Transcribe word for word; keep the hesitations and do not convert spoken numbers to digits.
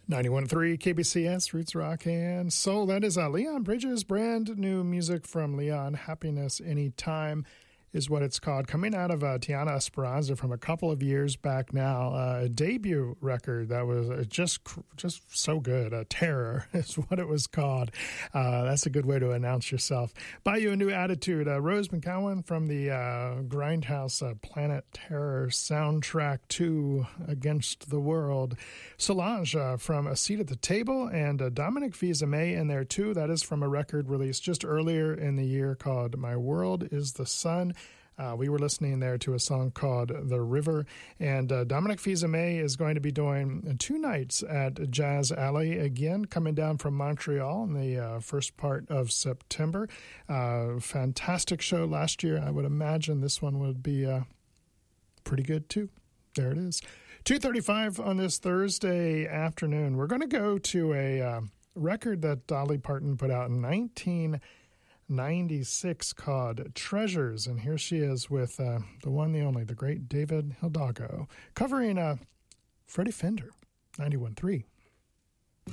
ninety-one point three K B C S, Roots Rock and Soul. That is uh, Leon Bridges, brand new music from Leon. Happiness Anytime is what it's called. Coming out of uh, Tiana Esperanza from a couple of years back now. Uh, a debut record that was uh, just just so good. Uh, Terror is what it was called. Uh, that's a good way to announce yourself. Buy You a New Attitude. Uh, Rose McCowan from the uh, Grindhouse uh, Planet Terror soundtrack to Against the World. Solange uh, from A Seat at the Table, and uh, Dominic Fils-Aimé in there too. That is from a record released just earlier in the year called My World is the Sun. Uh, we were listening there to a song called The River, and uh, Dominic Fils-Aimé is going to be doing two nights at Jazz Alley again, coming down from Montreal in the uh, first part of September. Uh, fantastic show last year. I would imagine this one would be uh, pretty good too. There it is. two thirty-five on this Thursday afternoon. We're going to go to a uh, record that Dolly Parton put out in nineteen ninety-six called Treasures, and here she is with uh, the one, the only, the great David Hidalgo, covering uh, Freddie Fender, ninety-one point three